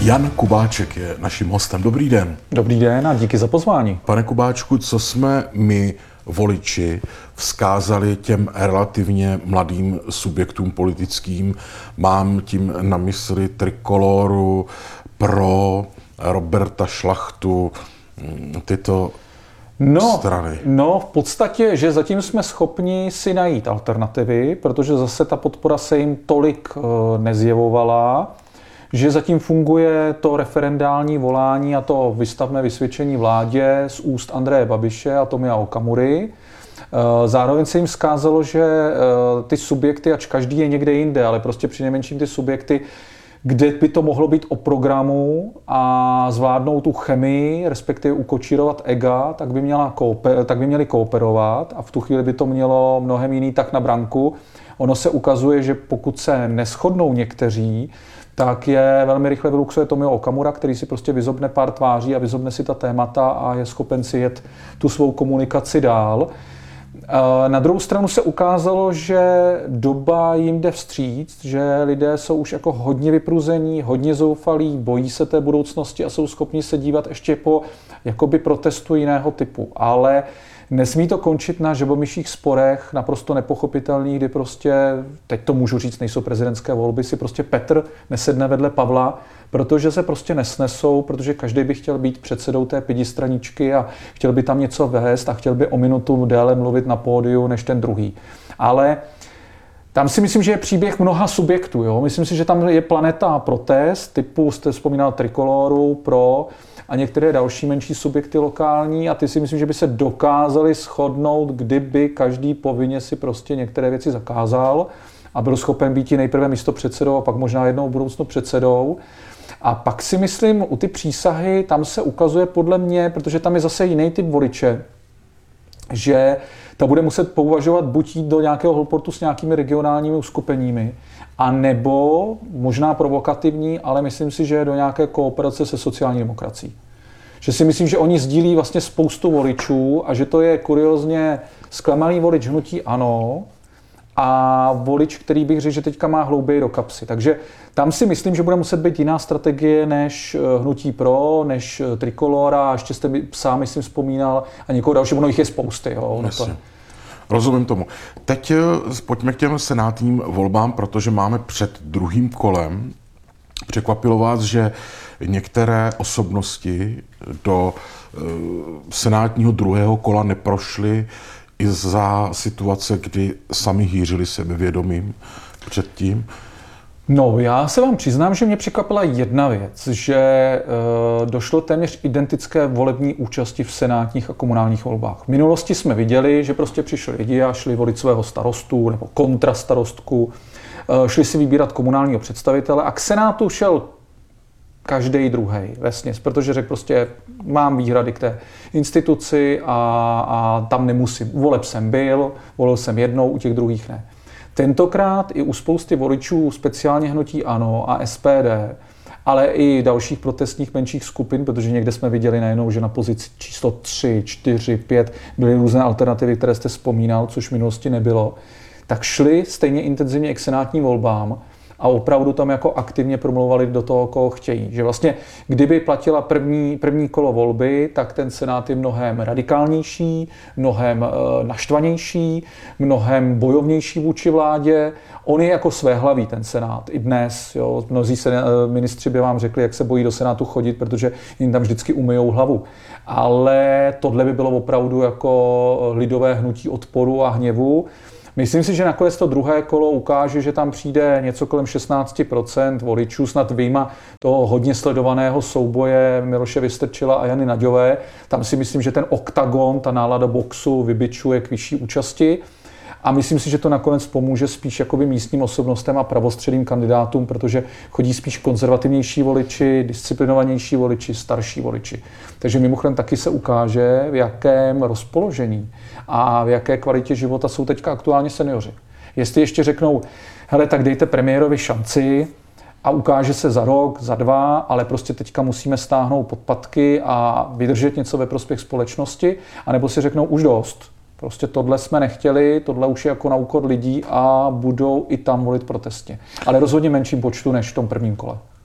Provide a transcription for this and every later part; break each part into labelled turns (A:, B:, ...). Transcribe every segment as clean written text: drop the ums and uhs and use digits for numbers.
A: Jan Kubáček je naším hostem. Dobrý den.
B: Dobrý den a díky za pozvání.
A: Pane Kubáčku, co jsme my, voliči, vzkázali těm relativně mladým subjektům politickým? Mám tím na mysli Trikoloru, Pro, Roberta Šlachtu, tyto strany.
B: No, v podstatě, že zatím jsme schopni si najít alternativy, protože zase ta podpora se jim tolik nezjevovala, že zatím funguje to referendální volání a to vystavné vysvědčení vládě z úst Andreje Babiše a Tomia Okamury. Zároveň se jim vzkázalo, že ty subjekty, ač každý je někde jinde, ale prostě přinejmenším ty subjekty, kde by to mohlo být o programu a zvládnout tu chemii, respektive ukočírovat ega, tak by měli kooperovat a v tu chvíli by to mělo mnohem jiný tak na branku. Ono se ukazuje, že pokud se neshodnou někteří, tak je velmi rychle vyluxuje Tomio Okamura, který si prostě vyzobne pár tváří a vyzobne si ta témata a je schopen si jet tu svou komunikaci dál. Na druhou stranu se ukázalo, že doba jim jde vstříc, že lidé jsou už jako hodně vypruzení, hodně zoufalí, bojí se té budoucnosti a jsou schopni se dívat ještě po jakoby protestu jiného typu. Ale nesmí to končit na žabomyších sporech, naprosto nepochopitelných, kdy prostě, teď to můžu říct, nejsou prezidentské volby, si prostě Petr nesedne vedle Pavla, protože se prostě nesnesou, protože každý by chtěl být předsedou té pidistraničky a chtěl by tam něco vést a chtěl by o minutu déle mluvit na pódiu než ten druhý. Ale tam si myslím, že je příběh mnoha subjektů. Jo? Myslím si, že tam je planeta protest, typu jste vzpomínal Trikoloru, Pro a některé další menší subjekty lokální a ty si myslím, že by se dokázali shodnout, kdyby každý povinně si prostě některé věci zakázal a byl schopen být i nejprve místopředsedou a pak možná jednou v budoucnu předsedou. A pak si myslím, u ty přísahy, tam se ukazuje podle mě, protože tam je zase jiný typ voliče, že ta bude muset považovat buď jít do nějakého holportu s nějakými regionálními uskupeními, a nebo možná provokativní, ale myslím si, že do nějaké kooperace se sociální demokracií. Že si myslím, že oni sdílí vlastně spoustu voličů a že to je kuriózně zklamaný volič hnutí ANO a volič, který bych řekl, že teďka má hlouběji do kapsy. Takže tam si myslím, že bude muset být jiná strategie než hnutí Pro, než Trikolora, a ještě jste mi sám, myslím, vzpomínal a někoho dalšího, ono jich je spousty. Jo,
A: Rozumím tomu. Teď pojďme k těm senátním volbám, protože máme před druhým kolem. Překvapilo vás, že některé osobnosti do senátního druhého kola neprošly i za situace, kdy sami hýřili sebevědomím předtím?
B: No, já se vám přiznám, že mě překvapila jedna věc, že došlo téměř identické volební účasti v senátních a komunálních volbách. V minulosti jsme viděli, že prostě přišli lidi a šli volit svého starostu nebo kontrastarostku, šli si vybírat komunálního představitele a k senátu šel každý druhej vesměs, protože řekl prostě, mám výhrady k té instituci a tam nemusím. U voleb jsem byl, volil jsem jednou, u těch druhých ne. Tentokrát i u spousty voličů, speciálně hnutí ANO a SPD, ale i dalších protestních menších skupin, protože někde jsme viděli najednou, že na pozici číslo 3, 4, 5 byly různé alternativy, které jste vzpomínal, což v minulosti nebylo, tak šli stejně intenzivně k senátním volbám a opravdu tam jako aktivně promlouvali do toho, koho chtějí. Že vlastně, kdyby platila první kolo volby, tak ten senát je mnohem radikálnější, mnohem naštvanější, mnohem bojovnější vůči vládě. On je jako svéhlavý, ten senát, i dnes. Jo. Mnozí ministři by vám řekli, jak se bojí do senátu chodit, protože jim tam vždycky umyjou hlavu. Ale tohle by bylo opravdu jako lidové hnutí odporu a hněvu. Myslím si, že nakonec to druhé kolo ukáže, že tam přijde něco kolem 16% voličů, snad vyjma toho hodně sledovaného souboje Miloše Vystrčila a Jany Naďové. Tam si myslím, že ten oktagon, ta nálada boxu vybičuje k vyšší účasti. A myslím si, že to nakonec pomůže spíš jakoby místním osobnostem a pravostředním kandidátům, protože chodí spíš konzervativnější voliči, disciplinovanější voliči, starší voliči. Takže mimochodem taky se ukáže, v jakém rozpoložení a v jaké kvalitě života jsou teďka aktuálně seniori. Jestli ještě řeknou, hele, tak dejte premiérovi šanci a ukáže se za rok, za dva, ale prostě teďka musíme stáhnout podpatky a vydržet něco ve prospěch společnosti, anebo si řeknou už dost. Prostě tohle jsme nechtěli, tohle už je jako na úkor lidí a budou i tam volit protestně. Ale rozhodně menším počtu než v tom prvním kole.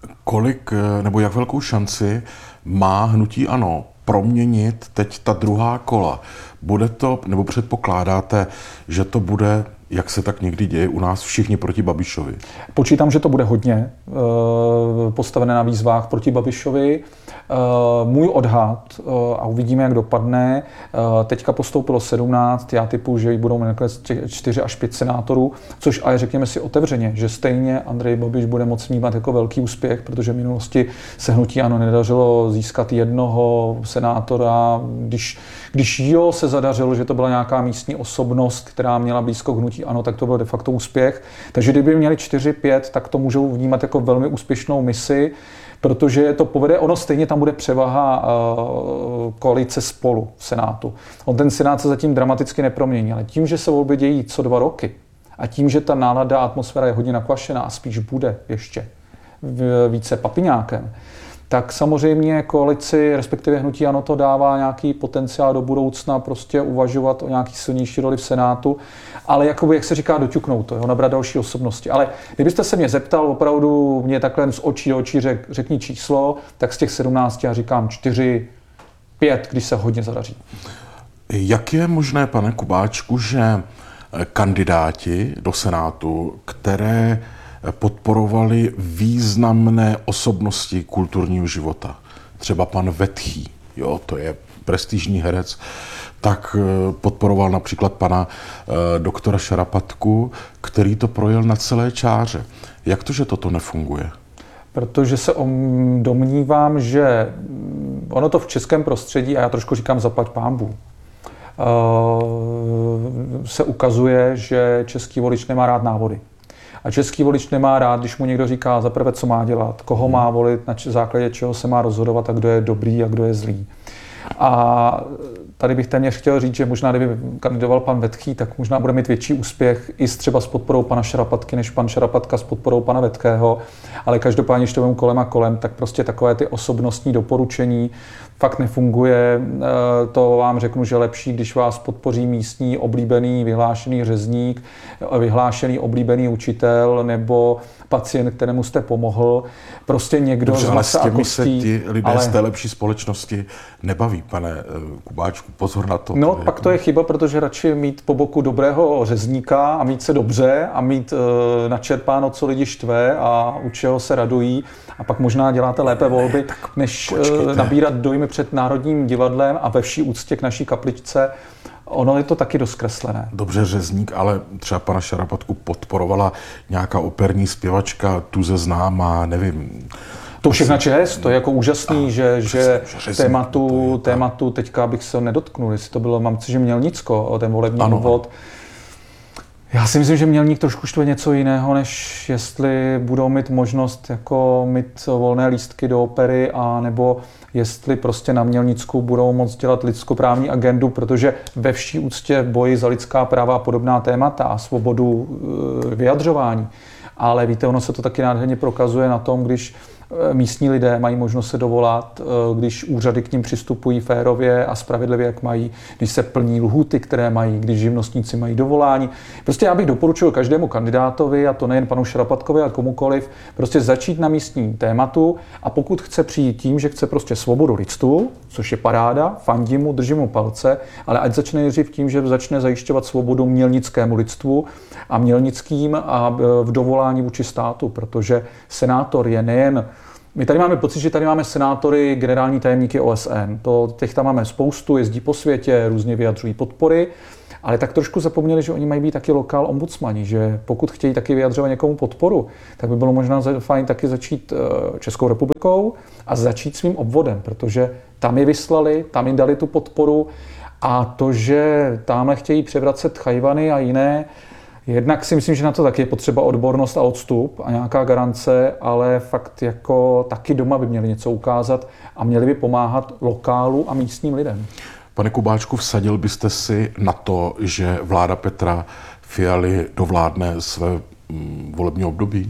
A: kolik nebo jak velkou šanci má hnutí ANO proměnit teď ta druhá kola? Bude to, nebo předpokládáte, že to bude, jak se tak někdy děje u nás, všichni proti Babišovi?
B: Počítám, že to bude hodně postavené na výzvách proti Babišovi. Můj odhad, a uvidíme, jak dopadne, teďka postoupilo 17, já typuji, že budou nakonec 4 až 5 senátorů, což ale řekněme si otevřeně, že stejně Andrej Babiš bude moct vnímat jako velký úspěch, protože v minulosti se hnutí ANO nedařilo získat jednoho senátora, když jo, se zadařilo, že to byla nějaká místní osobnost, která měla blízko k hnutí ANO, tak to byl de facto úspěch. Takže kdyby měli 4-5, tak to můžou vnímat jako velmi úspěšnou misi, protože to povede, ono stejně tam bude převaha koalice Spolu v Senátu. Ten Senát se zatím dramaticky nepromění, ale tím, že se volby dějí co 2 roky a tím, že ta nálada a atmosféra je hodně nakvašená a spíš bude ještě více papiňákem, tak samozřejmě koalici, respektive hnutí ANO to dává nějaký potenciál do budoucna prostě uvažovat o nějaký silnější roli v Senátu, ale jakoby, jak se říká, doťuknout to, nabrat další osobnosti. Ale kdybyste se mě zeptal, opravdu mě takhle z očí do očí řekni číslo, tak z těch 17 já říkám 4, 5, když se hodně zadaří.
A: Jak je možné, pane Kubáčku, že kandidáti do Senátu, které podporovali významné osobnosti kulturního života, třeba pan Vetchý, jo, to je prestižní herec, tak podporoval například pana doktora Šarapatku, který to projel na celé čáře. Jak to, že toto nefunguje?
B: Protože se domnívám, že ono to v českém prostředí, a já trošku říkám zaplať pánbůh, se ukazuje, že český volič nemá rád návody. A český volič nemá rád, když mu někdo říká zaprvé, co má dělat, koho má volit, na základě čeho se má rozhodovat a kdo je dobrý a kdo je zlý. A tady bych téměř chtěl říct, že možná kdyby kandidoval pan Vetchý, tak možná bude mít větší úspěch i třeba s podporou pana Šarapatky, než pan Šarapatka s podporou pana Vetkého. Ale každopádně, když to vem kolem a kolem, tak prostě takové ty osobnostní doporučení fakt nefunguje. To vám řeknu, že lepší, když vás podpoří místní oblíbený vyhlášený řezník, vyhlášený oblíbený učitel nebo pacient, kterému jste pomohl. Prostě někdo z masa a kostí.
A: Se ti lidé z té lepší společnosti nebaví, pane Kubáčku, pozor na to.
B: No, pak to je chyba, protože radši mít po boku dobrého řezníka a mít se dobře a mít načerpáno, co lidi štve a u čeho se radují a pak možná děláte lépe volby, než nabírat dojmy před Národním divadlem a ve vší úctě k naší kapličce. Ono je to taky dost zkreslené.
A: Dobře, řezník, ale třeba pana Šarapatku podporovala nějaká operní zpěvačka, tuze známá, nevím.
B: To všechna čest, to je jako úžasný, že tématu teďka bych se nedotknul, jestli to bylo, mám si, že Mělnicko, ten volební obvod. Já si myslím, že Mělník trošku štve něco jiného, než jestli budou mít možnost jako mít volné lístky do opery, a nebo jestli prostě na Mělnicku budou moct dělat lidskoprávní agendu, protože ve vší úctě boji za lidská práva a podobná témata a svobodu vyjadřování. Ale víte, ono se to taky nádherně prokazuje na tom, když místní lidé mají možnost se dovolat, když úřady k nim přistupují férově a spravedlivě, jak mají, když se plní lhůty, které mají, když živnostníci mají dovolání. Prostě já bych doporučil každému kandidátovi, a to nejen panu Šarapatkovi, ale komukoliv, prostě začít na místním tématu, a pokud chce přijít tím, že chce prostě svobodu lidstvu, což je paráda, fandím mu, držím mu palce, ale ať začne nejdřív tím, že začne zajišťovat svobodu mělnickému lidstvu a mělnickým a v dovolání vůči státu, protože senátor je nejen. My tady máme pocit, že tady máme senátory, generální tajemníky OSN. Těch tam máme spoustu, jezdí po světě, různě vyjadřují podpory, ale tak trošku zapomněli, že oni mají být taky lokál ombudsmani, že pokud chtějí taky vyjadřovat někomu podporu, tak by bylo možná fajn taky začít Českou republikou a začít svým obvodem, protože tam je vyslali, tam jim dali tu podporu, a to, že tamhle chtějí převracet Chajvany a jiné, jednak si myslím, že na to taky je potřeba odbornost a odstup a nějaká garance, ale fakt jako taky doma by měli něco ukázat a měli by pomáhat lokálu a místním lidem.
A: Pane Kubáčku, vsadil byste si na to, že vláda Petra Fialy dovládne své volební období?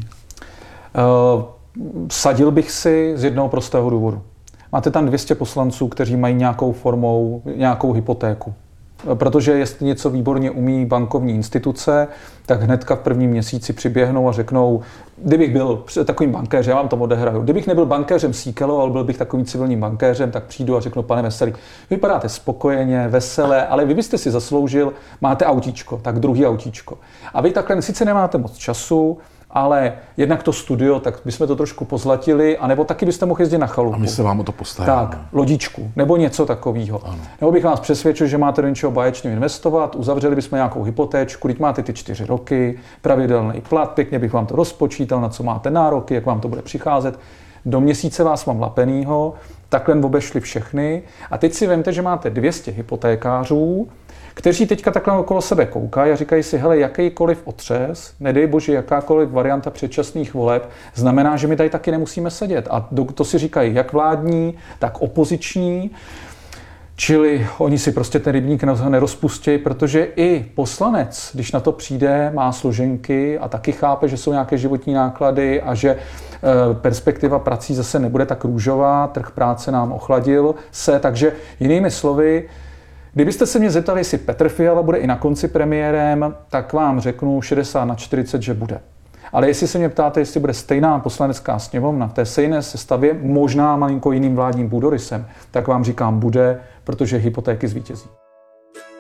B: Vsadil bych si z jednoho prostého důvodu. Máte tam 200 poslanců, kteří mají nějakou formou, nějakou hypotéku. Protože jestli něco výborně umí bankovní instituce, tak hnedka v prvním měsíci přiběhnou a řeknou, kdybych byl takovým bankéřem, já vám to odehraju, kdybych nebyl bankéřem Síkelo, ale byl bych takovým civilním bankéřem, tak přijdu a řeknu, pane Veselý, vypadáte spokojeně, veselé, ale vy byste si zasloužil, máte autíčko, tak druhý autíčko. A vy takhle sice nemáte moc času, ale jednak to studio, tak bychom to trošku pozlatili, anebo taky byste mohli jezdit na chalupu.
A: A my se vám o to postaríme.
B: Tak, lodičku, nebo něco takového. Nebo bych vás přesvědčil, že máte do něčeho báječně investovat, uzavřeli bychom nějakou hypotéčku, teď máte ty 4 roky, pravidelný plat, pěkně bych vám to rozpočítal, na co máte nároky, jak vám to bude přicházet. Do měsíce vás mám lapenýho, takhle obešli všechny. A teď si vemte, že máte 200 hypotékářů, kteří teďka takhle okolo sebe koukají a říkají si, hele, jakýkoliv otřes, nedej bože, jakákoliv varianta předčasných voleb, znamená, že my tady taky nemusíme sedět. A to si říkají jak vládní, tak opoziční, čili oni si prostě ten rybník nerozpustí, protože i poslanec, když na to přijde, má složenky a taky chápe, že jsou nějaké životní náklady a že perspektiva prací zase nebude tak růžová, trh práce nám ochladil se, takže jinými slovy, kdybyste se mě zeptali, jestli Petr Fiala bude i na konci premiérem, tak vám řeknu 60/40, že bude. Ale jestli se mě ptáte, jestli bude stejná poslanecká sněmovna v té stejné sestavě, možná malinko jiným vládním půdorysem, tak vám říkám bude, protože hypotéky zvítězí.